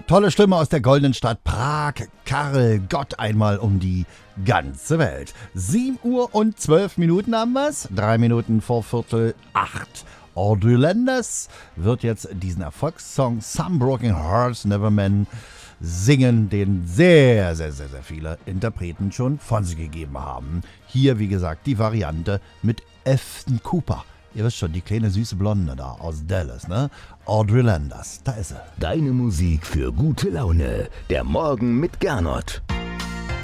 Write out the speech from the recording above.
Tolle Stimme aus der goldenen Stadt Prag. Karel Gott einmal um die ganze Welt. 7 Uhr und 12 Minuten haben wir's. 3 Minuten vor Viertel 8. Audrey Landers wird jetzt diesen Erfolgssong Some Broken Hearts Never Men singen, den sehr, sehr, sehr, sehr viele Interpreten schon von sich gegeben haben. Hier, wie gesagt, die Variante mit Afton Cooper. Ihr wisst schon, die kleine süße Blonde da aus Dallas, ne? Audrey Landers, da ist sie. Deine Musik für gute Laune. Der Morgen mit Gernot.